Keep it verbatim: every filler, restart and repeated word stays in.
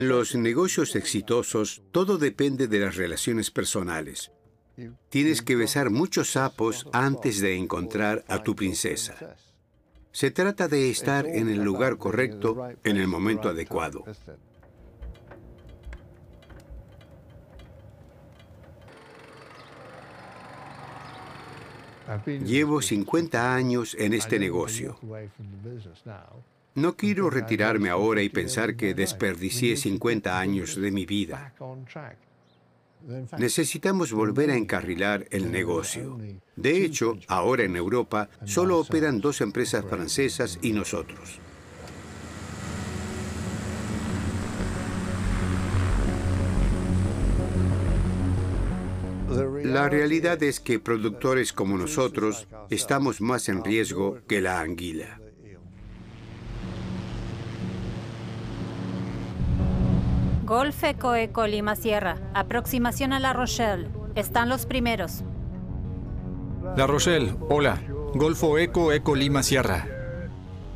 Los negocios exitosos, todo depende de las relaciones personales. Tienes que besar muchos sapos antes de encontrar a tu princesa. Se trata de estar en el lugar correcto, en el momento adecuado. Llevo cincuenta años en este negocio. No quiero retirarme ahora y pensar que desperdicié cincuenta años de mi vida. Necesitamos volver a encarrilar el negocio. De hecho, ahora en Europa solo operan dos empresas francesas y nosotros. La realidad es que productores como nosotros estamos más en riesgo que la anguila. Golf Eco Eco Lima Sierra. Aproximación a La Rochelle. Están los primeros. La Rochelle, hola. Golfo Eco Eco Lima Sierra.